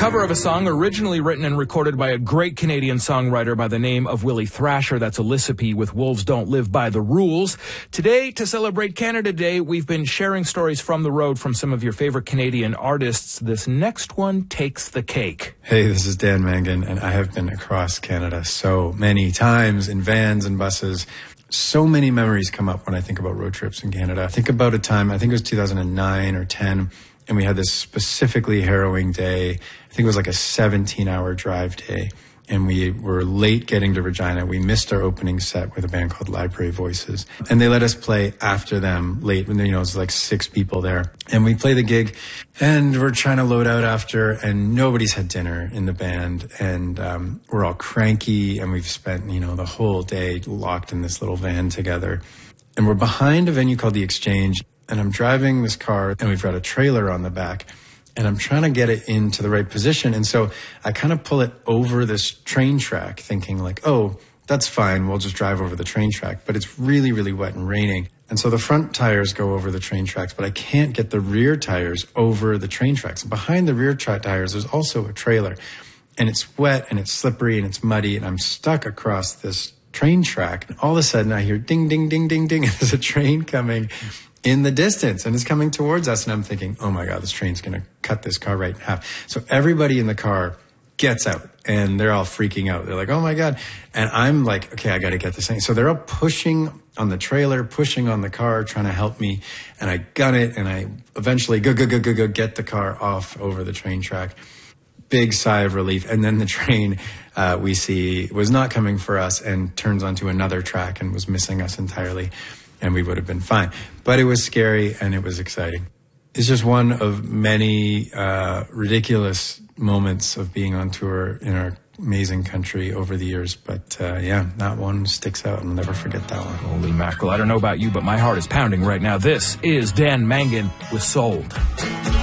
cover of a song originally written and recorded by a great Canadian songwriter by the name of Willie Thrasher. That's Olisippi with Wolves Don't Live by the Rules. Today, to celebrate Canada Day, we've been sharing stories from the road from some of your favorite Canadian artists. This next one takes the cake. Hey, this is Dan Mangan, and I have been across Canada so many times in vans and buses. So many memories come up when I think about road trips in Canada. I think about a time, I think it was 2009 or 10, and we had this specifically harrowing day. I think it was like a 17-hour drive day. And we were late getting to Regina. We missed our opening set with a band called Library Voices. And they let us play after them late when, it was like 6 people there. And we play the gig and we're trying to load out after, and nobody's had dinner in the band. And we're all cranky, and we've spent, the whole day locked in this little van together. And we're behind a venue called The Exchange. And I'm driving this car, and we've got a trailer on the back, and I'm trying to get it into the right position. And so I kind of pull it over this train track, thinking like, oh, that's fine, we'll just drive over the train track. But it's really, really wet and raining. And so the front tires go over the train tracks, but I can't get the rear tires over the train tracks. And behind the rear tires, there's also a trailer. And it's wet, and it's slippery, and it's muddy, and I'm stuck across this train track. And all of a sudden, I hear ding, ding, ding, ding, ding. There's a train coming in the distance, and it's coming towards us, and I'm thinking, oh my God, this train's going to cut this car right in half. So everybody in the car gets out, and they're all freaking out. They're like, oh my God. And I'm like, okay, I got to get this thing. So they're all pushing on the trailer, pushing on the car, trying to help me, and I gun it, and I eventually go get the car off over the train track. Big sigh of relief. And then the train we see was not coming for us and turns onto another track and was missing us entirely. And we would have been fine. But it was scary, and it was exciting. It's just one of many ridiculous moments of being on tour in our amazing country over the years. But that one sticks out, and I'll never forget that one. Holy mackerel. I don't know about you, but my heart is pounding right now. This is Dan Mangan with Sold.